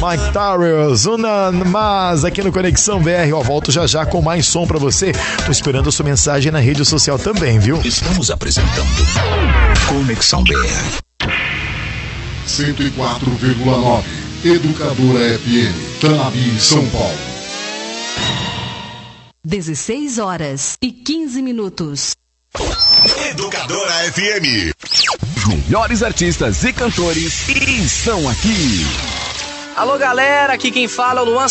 Mike Towers, Una Mas, aqui no Conexão BR. Ó, volto já com mais som pra você. Tô esperando a sua mensagem na rede social também, viu? Estamos apresentando Conexão BR 104,9 Educadora FM, Tanabi, São Paulo. 16h15. Educadora FM. Os melhores artistas e cantores estão aqui. Alô galera, aqui quem fala é o Luan